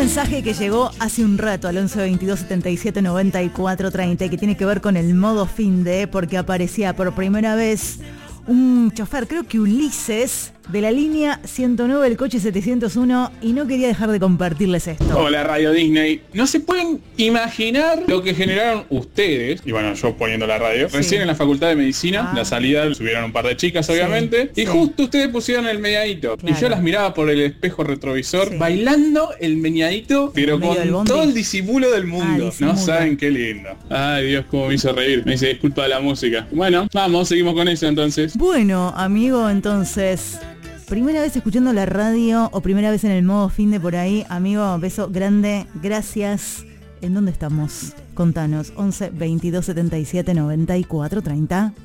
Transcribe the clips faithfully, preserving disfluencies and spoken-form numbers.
mensaje que llegó hace un rato al once veintidós setenta y siete noventa y cuatro treinta que tiene que ver con el modo fin de, porque aparecía por primera vez un chofer, creo que Ulises, de la línea ciento nueve del coche setecientos uno, y no quería dejar de compartirles esto. Hola Radio Disney. No se pueden imaginar lo que generaron ustedes, y bueno, yo poniendo la radio, sí. Recién en la Facultad de Medicina, ah. la salida subieron un par de chicas obviamente, sí, y sí. justo ustedes pusieron el meñadito, claro. Y yo las miraba por el espejo retrovisor, sí. bailando el meñadito, pero con todo el disimulo del mundo. Ah, no saben qué lindo. Ay Dios, cómo me hizo reír. Me dice disculpa de la música. Bueno, vamos, seguimos con eso entonces. Bueno, amigo, entonces, primera vez escuchando la radio o primera vez en el modo fin de por ahí, amigo, beso grande, gracias. ¿En dónde estamos? Contanos, once veintidós setenta y siete noventa y cuatro treinta.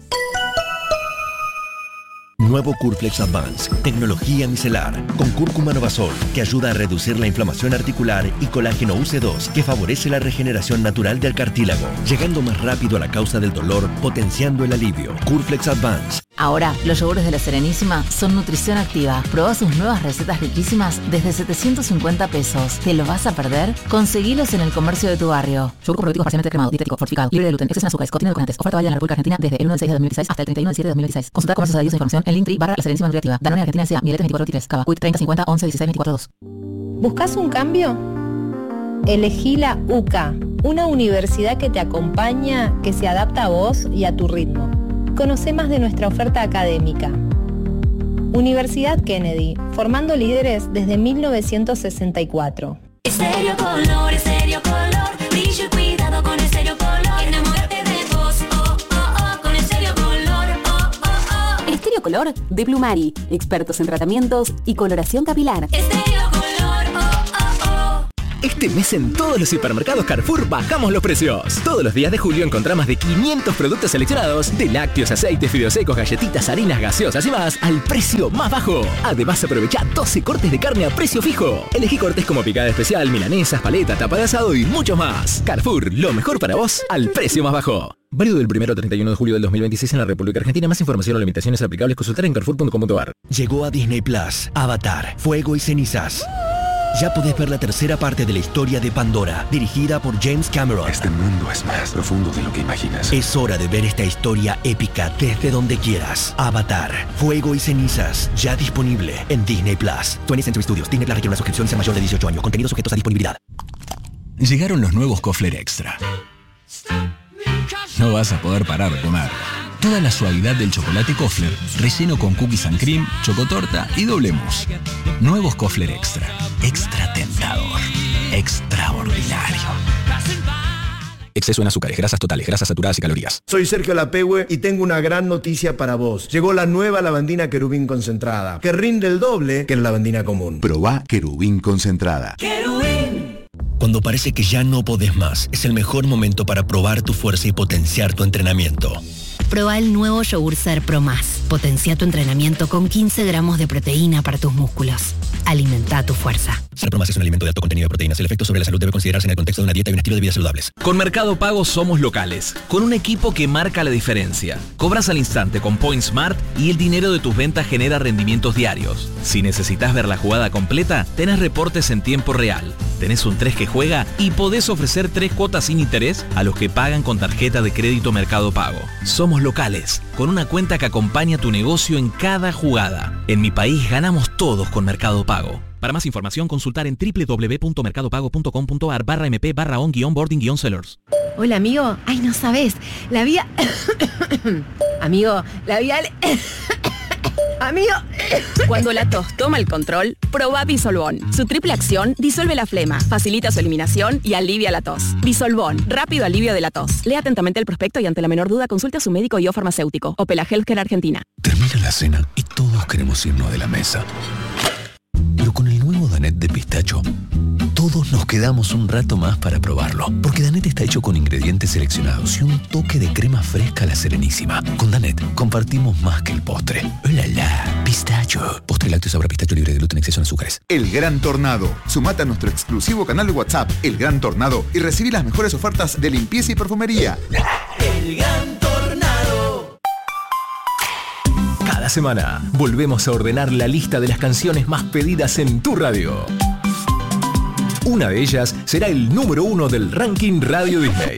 Nuevo Curflex Advance, tecnología micelar, con cúrcuma novasol, que ayuda a reducir la inflamación articular, y colágeno U C dos, que favorece la regeneración natural del cartílago, llegando más rápido a la causa del dolor, potenciando el alivio. Curflex Advance. Ahora, los yogures de la Serenísima son nutrición activa. Probá sus nuevas recetas riquísimas desde setecientos cincuenta pesos. ¿Te los vas a perder? Conseguilos en el comercio de tu barrio. Yogur probiótico parcialmente cremado, dietético, fortificado, libre de gluten, exceso en azúcares, contiene edulcorantes. Oferta válida en la República Argentina desde el uno del seis de dos mil dieciséis hasta el treinta y uno del siete de dos mil dieciséis. Consulta comercios adheridos a información en Linktree barra la Serenísima Nutriactiva. Danone Argentina S A, Miletes veinticuatro veintitrés, Cava, Quick treinta cincuenta once dieciséis veinticuatro dos. ¿Buscas un cambio? Elegí la U C A, una universidad que te acompaña, que se adapta a vos y a tu ritmo. Conoce más de nuestra oferta académica. Universidad Kennedy, formando líderes desde mil novecientos sesenta y cuatro. Estéreo Color, Estéreo Color, brillo y cuidado con Estéreo Color. Enamórate de vos, oh, oh, oh, con Estéreo Color, oh, oh, oh. Estéreo Color de Plumari, expertos en tratamientos y coloración capilar. Estéreo Color, oh, oh, oh. Este mes en todos los hipermercados Carrefour bajamos los precios. Todos los días de julio encontrá más de quinientos productos seleccionados, de lácteos, aceites, fideos secos, galletitas, harinas, gaseosas y más, al precio más bajo. Además, aprovecha doce cortes de carne a precio fijo. Elegí cortes como picada especial, milanesas, paleta, tapa de asado y mucho más. Carrefour, lo mejor para vos al precio más bajo. Válido del primero al treinta y uno de julio del dos mil veintiséis en la República Argentina. Más información o limitaciones aplicables consultar en carrefour punto com punto a r. Llegó a Disney Plus, Avatar, Fuego y Cenizas. Ya podés ver la tercera parte de la historia de Pandora, dirigida por James Cameron. Este mundo es más profundo de lo que imaginas. Es hora de ver esta historia épica desde donde quieras. Avatar, Fuego y Cenizas, ya disponible en Disney Plus. twentieth Century Studios. Disney Plus requiere una suscripción y ser mayor de dieciocho años. Contenidos sujetos a disponibilidad. Llegaron los nuevos Kofler Extra. No vas a poder parar de comer. Toda la suavidad del chocolate Kofler, relleno con cookies and cream, chocotorta y doble mousse. Nuevos Kofler Extra. Extra tentador. Extraordinario. Exceso en azúcares, grasas totales, grasas saturadas y calorías. Soy Sergio Lapehue y tengo una gran noticia para vos. Llegó la nueva lavandina Querubín concentrada, que rinde el doble que la lavandina común. Probá Querubín concentrada. Querubín. Cuando parece que ya no podés más, es el mejor momento para probar tu fuerza y potenciar tu entrenamiento. Proba el nuevo Yogur Ser Pro Más. Potencia tu entrenamiento con quince gramos de proteína para tus músculos. Alimenta tu fuerza. Ser Pro Más es un alimento de alto contenido de proteínas. El efecto sobre la salud debe considerarse en el contexto de una dieta y un estilo de vida saludables. Con Mercado Pago somos locales, con un equipo que marca la diferencia. Cobras al instante con Point Smart y el dinero de tus ventas genera rendimientos diarios. Si necesitas ver la jugada completa, tenés reportes en tiempo real. Tenés un tres que juega y podés ofrecer tres cuotas sin interés a los que pagan con tarjeta de crédito Mercado Pago. Somos locales, con una cuenta que acompaña tu negocio en cada jugada. En mi país ganamos todos con Mercado Pago. Para más información, consultar en doble u doble u doble u punto mercado pago punto com punto a r barra mp barra on guión boarding guión sellers. Hola, amigo. Ay, no sabes. La vía... amigo, la vía... Amigo. Cuando la tos toma el control, probá Disolvón. Su triple acción disuelve la flema, facilita su eliminación y alivia la tos. Disolvón, rápido alivio de la tos. Lea atentamente el prospecto y ante la menor duda consulte a su médico y o farmacéutico. Opela Healthcare Argentina. Termina la cena y todos queremos irnos de la mesa. Pero con el nuevo Danet de pistacho, todos nos quedamos un rato más para probarlo. Porque Danet está hecho con ingredientes seleccionados y un toque de crema fresca a la Serenísima. Con Danet compartimos más que el postre. ¡Oh, la, la! Pistacho. Postre lácteo sabor a pistacho libre de gluten, exceso en azúcares. El Gran Tornado. Sumate a nuestro exclusivo canal de WhatsApp, El Gran Tornado, y recibí las mejores ofertas de limpieza y perfumería. El Gran Tornado. Cada semana volvemos a ordenar la lista de las canciones más pedidas en tu radio. Una de ellas será el número uno del ranking Radio Disney.